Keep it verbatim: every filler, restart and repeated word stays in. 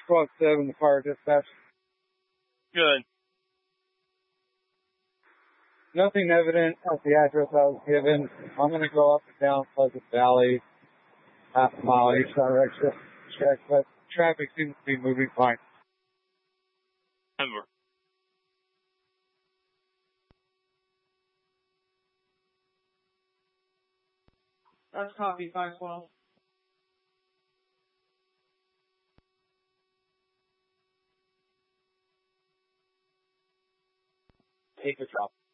Squad seven, the fire dispatch. Good. Nothing evident at the address I was given. I'm going to go up and down Pleasant Valley, half a mile each direction. Check, but traffic seems to be moving fine. Denver. That's copy, five twelve. Take the drop.